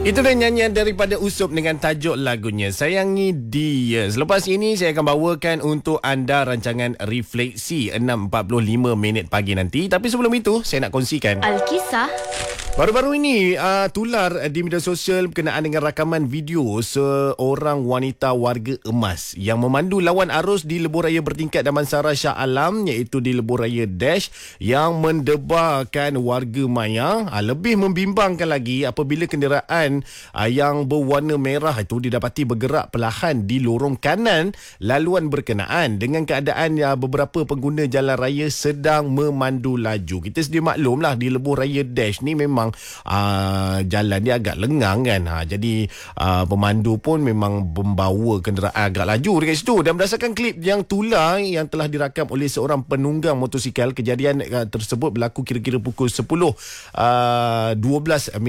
Itu dah nyanyian daripada Usop dengan tajuk lagunya Sayangi Dia. Selepas ini saya akan bawakan untuk anda rancangan Refleksi 6.45 pagi nanti. Tapi sebelum itu saya nak kongsikan Alkisah. Baru-baru ini tular di media sosial berkenaan dengan rakaman video seorang wanita warga emas yang memandu lawan arus di lebuh raya bertingkat Damansara Shah Alam, iaitu di lebuh raya Dash, yang mendebarkan warga maya. Lebih membimbangkan lagi apabila kenderaan yang berwarna merah itu didapati bergerak perlahan di lorong kanan laluan berkenaan dengan keadaan beberapa pengguna jalan raya sedang memandu laju. Kita sedia maklumlah di lebuh raya Dash ni memang jalan dia agak lengang kan. Jadi pemandu pun memang membawa kenderaan agak laju dekat situ. Dan berdasarkan klip yang tular yang telah dirakam oleh seorang penunggang motosikal, kejadian tersebut berlaku kira-kira pukul 10.12